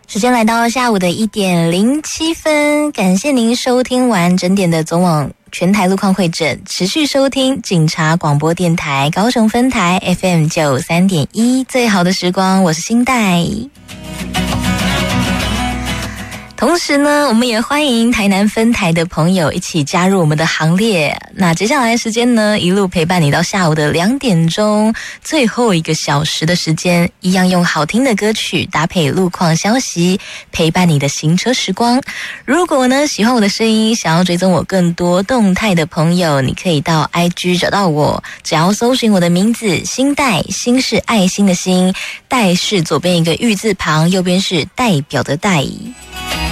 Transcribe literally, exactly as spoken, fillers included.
时间来到下午的一点零七分，感谢您收听完整点的总网全台路况会诊，持续收听警察广播电台高雄分台 F M 九十三点一，最好的时光，我是新代。同时呢，我们也欢迎台南分台的朋友一起加入我们的行列。那接下来的时间呢，一路陪伴你到下午的两点钟，最后一个小时的时间，一样用好听的歌曲搭配路况消息，陪伴你的行车时光。如果呢喜欢我的声音，想要追踪我更多动态的朋友，你可以到 I G 找到我，只要搜寻我的名字新代，心是爱心的心，代是左边一个玉字旁，右边是代表的代。